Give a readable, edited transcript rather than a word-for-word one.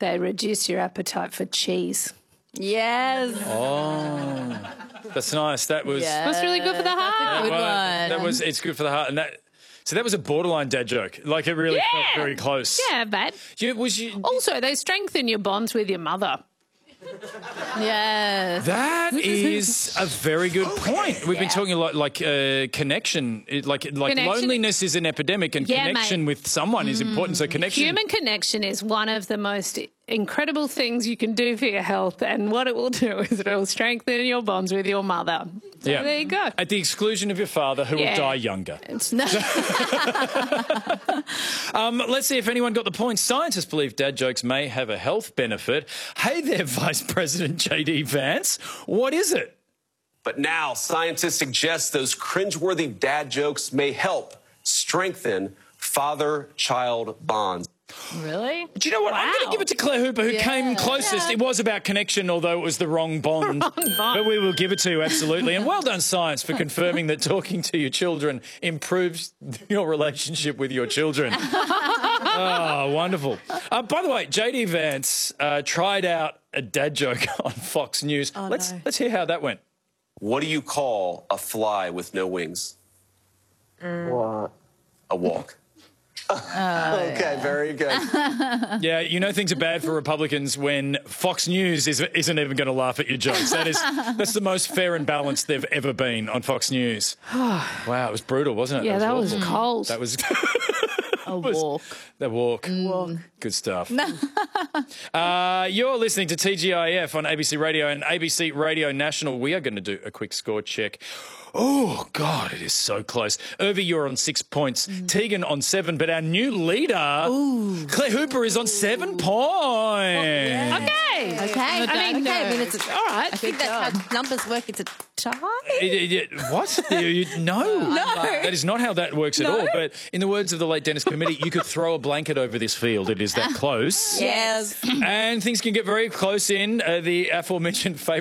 They reduce your appetite for cheese. Yes. Oh, that's nice. That was... That's really good for the heart. Good one. It's good for the heart. And so that was a borderline dad joke. Like, it really felt very close. Yeah, babe. Also, they strengthen your bonds with your mother. Yes. That is a very good point. We've been talking a lot like connection. Connection. Loneliness is an epidemic and connection with someone is important. So connection... Human connection is one of the most incredible things you can do for your health, and what it will do is it will strengthen your bonds with your mother. So there you go. At the exclusion of your father, who will die younger. Let's see if anyone got the point. Scientists believe dad jokes may have a health benefit. Hey there, Vice President J.D. Vance. What is it? But now scientists suggest those cringeworthy dad jokes may help strengthen father-child bonds. Really? Do you know what? I'm going to give it to Claire Hooper, who came closest. It was about connection, although it was the wrong bond. But we will give it to you, absolutely. And well done, science, for confirming that talking to your children improves your relationship with your children. Oh, wonderful. By the way, J.D. Vance tried out a dad joke on Fox News. Let's hear how that went. What do you call a fly with no wings? What? A walk. Okay, very good. Yeah, you know things are bad for Republicans when Fox News isn't even going to laugh at your jokes. That's the most fair and balanced they've ever been on Fox News. Wow, it was brutal, wasn't it? Yeah, that was cold. That was... A walk. The walk. Good stuff. You're listening to TGIF on ABC Radio and ABC Radio National. We are going to do a quick score check. Oh, God, it is so close. Irvi, you're on 6 points. Tegan on 7, but our new leader, Claire Hooper, is on 7 points. Okay. I mean, it's all right. I think that's how numbers work. It's a tie. What? No. That is not how that works at all. But in the words of the late Dennis Committee, you could throw a blanket over this field. It is that close. Yes. And things can get very close in the aforementioned favourite